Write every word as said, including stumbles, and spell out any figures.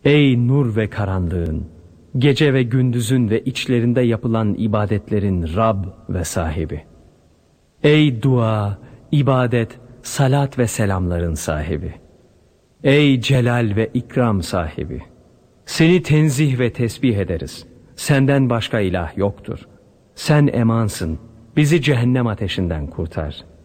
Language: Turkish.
Ey nur ve karanlığın, gece ve gündüzün ve içlerinde yapılan ibadetlerin Rab ve sahibi. Ey dua, ibadet, salat ve selamların sahibi. Ey celal ve ikram sahibi. Seni tenzih ve tesbih ederiz. Senden başka ilah yoktur. Sen emansın. Bizi cehennem ateşinden kurtar.